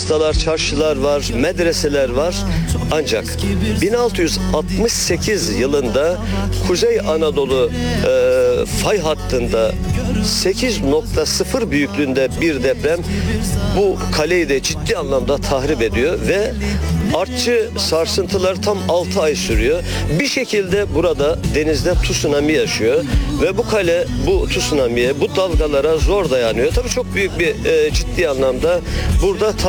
postalar, çarşılar var, medreseler var. Ancak 1668 yılında Kuzey Anadolu fay hattında 8.0 büyüklüğünde bir deprem bu kaleyi de ciddi anlamda tahrip ediyor ve artçı sarsıntılar tam 6 ay sürüyor. Bir şekilde burada denizde tsunami yaşıyor ve bu kale bu tsunami'ye, bu dalgalara zor dayanıyor. Tabii çok büyük bir ciddi anlamda burada